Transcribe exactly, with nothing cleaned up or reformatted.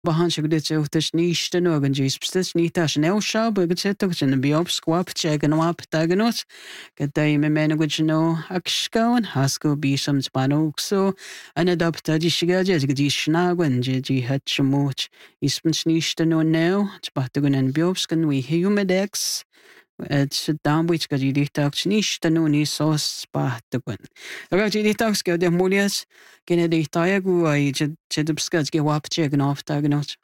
Bahanse go dit ochtas níiste no an jíspstas níta an eá be go teach sin na biopscuap te an wap daganot go da me mena go nó ag scain has go bí sam banóg so an adapta dí sigade go dí snágan je dí het semót ispan níiste nó neo bat gon an biopscan wi humidex et se dambuit go dí díach níiste nó ní sós batagun. Aga dí díach go de múlias genne dí taia go ai je dubscad ge wap te an áfta ganot.